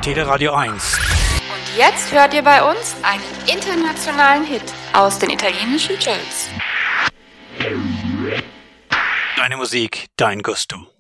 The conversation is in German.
Teleradio 1. Und jetzt hört ihr bei uns einen internationalen Hit aus den italienischen Charts. Deine Musik, dein Gusto.